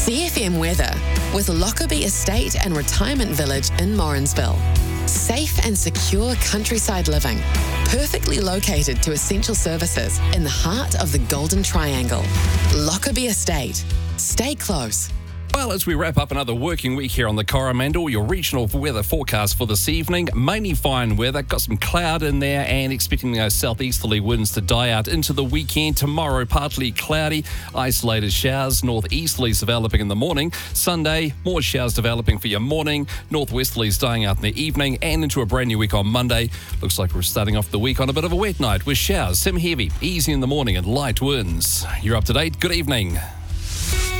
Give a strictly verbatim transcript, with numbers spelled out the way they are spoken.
C F M weather with Lockerbie Estate and Retirement Village in Morrinsville. Safe and secure countryside living, perfectly located to essential services in the heart of the Golden Triangle. Lockerbie Estate. Stay close. Well, as we wrap up another working week here on the Coromandel, your regional weather forecast for this evening, mainly fine weather, got some cloud in there and expecting those southeasterly winds to die out into the weekend. Tomorrow, partly cloudy, isolated showers, northeasterlies developing in the morning. Sunday, more showers developing for your morning, northwesterlies dying out in the evening, and into a brand new week on Monday. Looks like we're starting off the week on a bit of a wet night with showers, some heavy, easy in the morning and light winds. You're up to date. Good evening.